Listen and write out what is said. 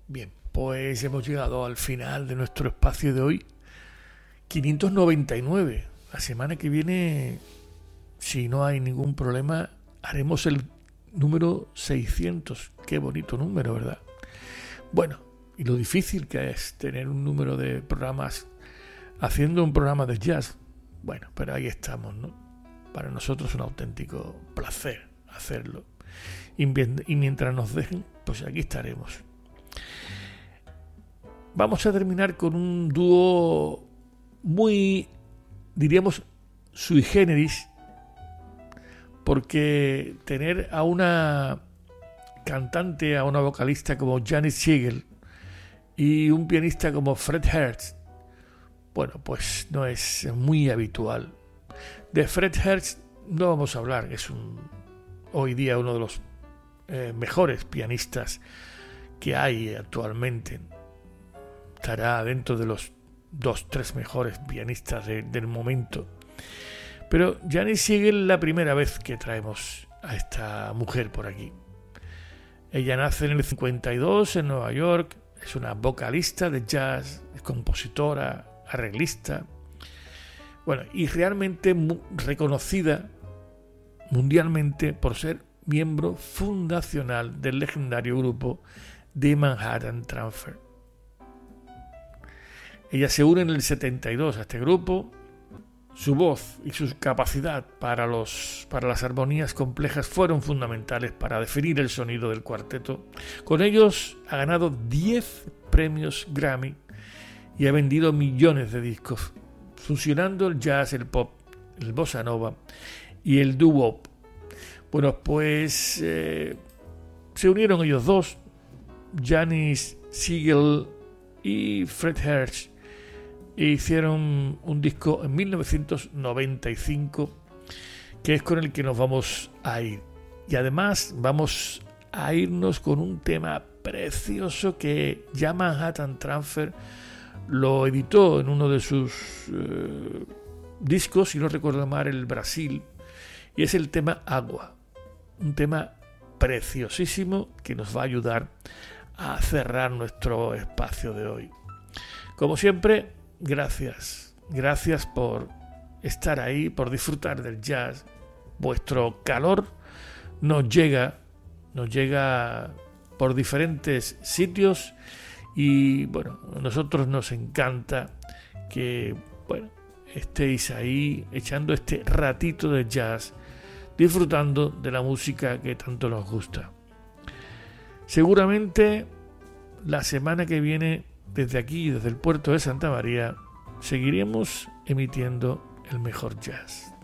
Bien, pues hemos llegado al final de nuestro espacio de hoy. 599. La semana que viene, si no hay ningún problema, haremos el número 600. Qué bonito número, ¿verdad? Bueno, y lo difícil que es tener un número de programas haciendo un programa de jazz. Bueno, pero ahí estamos, ¿no? Para nosotros es un auténtico placer hacerlo. Y mientras nos dejen, pues aquí estaremos. Vamos a terminar con un dúo muy, diríamos, sui generis, porque tener a una cantante, a una vocalista como Janis Siegel y un pianista como Fred Herz, bueno, pues no es muy habitual. De Fred Herz no vamos a hablar, es hoy día uno de los mejores pianistas que hay actualmente. Estará dentro de los 2-3 mejores pianistas del momento. Pero Janis Siegel es la primera vez que traemos a esta mujer por aquí. Ella nace en el 52 en Nueva York, es una vocalista de jazz, es compositora, arreglista, bueno, y realmente reconocida mundialmente por ser miembro fundacional del legendario grupo The Manhattan Transfer. Ella se une en el 72 a este grupo. Su voz y su capacidad para las armonías complejas fueron fundamentales para definir el sonido del cuarteto. Con ellos ha ganado 10 premios Grammy y ha vendido millones de discos, fusionando el jazz, el pop, el bossa nova y el doo-wop. Bueno, pues se unieron ellos dos, Janis Siegel y Fred Herz, e hicieron un disco en 1995 que es con el que nos vamos a ir. Y además vamos a irnos con un tema precioso que ya Manhattan Transfer lo editó en uno de sus discos, si no recuerdo mal, el Brasil, y es el tema Agua, un tema preciosísimo que nos va a ayudar a cerrar nuestro espacio de hoy. Como siempre, gracias por estar ahí, por disfrutar del jazz. Vuestro calor nos llega por diferentes sitios y bueno, a nosotros nos encanta que estéis ahí echando este ratito de jazz, disfrutando de la música que tanto nos gusta. Seguramente la semana que viene, desde aquí, desde el puerto de Santa María, seguiremos emitiendo el mejor jazz.